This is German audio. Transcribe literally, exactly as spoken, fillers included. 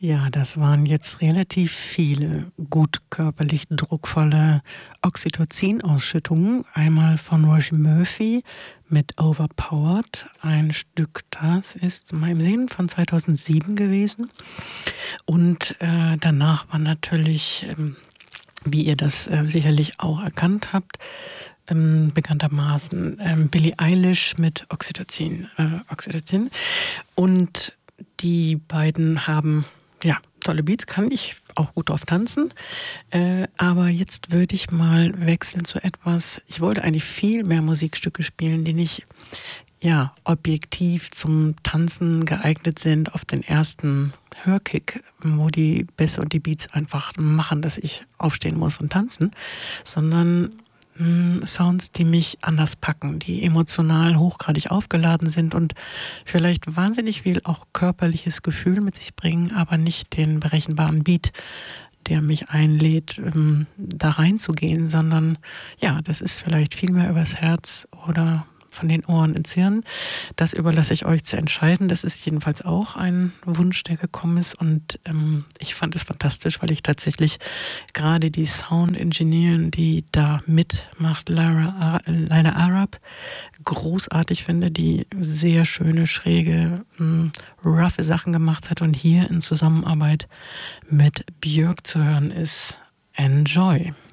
Ja, das waren jetzt relativ viele gut körperlich druckvolle Oxytocin-Ausschüttungen. Einmal von Roisin Murphy mit Overpowered. Ein Stück, das ist mal im Sinn von zweitausendsieben gewesen. Und äh, danach war natürlich, ähm, wie ihr das äh, sicherlich auch erkannt habt, ähm, bekanntermaßen ähm, Billie Eilish mit Oxytocin. Äh, Oxytocin. Und die beiden haben, ja, tolle Beats, kann ich auch gut drauf tanzen. Äh, aber jetzt würde ich mal wechseln zu etwas, ich wollte eigentlich viel mehr Musikstücke spielen, die nicht, ja, objektiv zum Tanzen geeignet sind auf den ersten Hörkick, wo die Bässe und die Beats einfach machen, dass ich aufstehen muss und tanzen, sondern Sounds, die mich anders packen, die emotional hochgradig aufgeladen sind und vielleicht wahnsinnig viel auch körperliches Gefühl mit sich bringen, aber nicht den berechenbaren Beat, der mich einlädt, ähm, da reinzugehen, sondern ja, das ist vielleicht viel mehr übers Herz oder von den Ohren ins Hirn. Das überlasse ich euch zu entscheiden. Das ist jedenfalls auch ein Wunsch, der gekommen ist und ähm, ich fand es fantastisch, weil ich tatsächlich gerade die Sound-Engineerin, die da mitmacht, Lara, Laila Arab, großartig finde, die sehr schöne, schräge, mh, roughe Sachen gemacht hat und hier in Zusammenarbeit mit Björk zu hören ist. Enjoy!